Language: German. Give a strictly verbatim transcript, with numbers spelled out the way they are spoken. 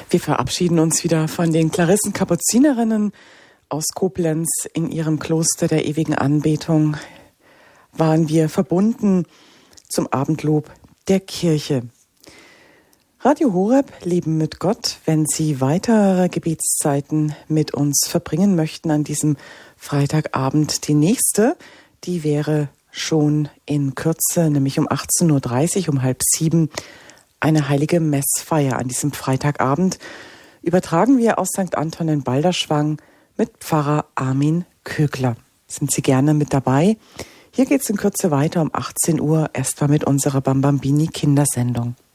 Wir verabschieden uns wieder von den Klarissenkapuzinerinnen aus Koblenz. In ihrem Kloster der ewigen Anbetung waren wir verbunden zum Abendlob der Kirche. Radio Horeb, Leben mit Gott. Wenn Sie weitere Gebetszeiten mit uns verbringen möchten an diesem Freitagabend, die nächste, die wäre schon in Kürze, nämlich um achtzehn Uhr dreißig, um halb sieben, eine heilige Messfeier an diesem Freitagabend. Übertragen wir aus Sankt Anton in Balderschwang mit Pfarrer Armin Kögler. Sind Sie gerne mit dabei? Hier geht es in Kürze weiter um achtzehn Uhr, erst mal mit unserer Bambambini Kindersendung.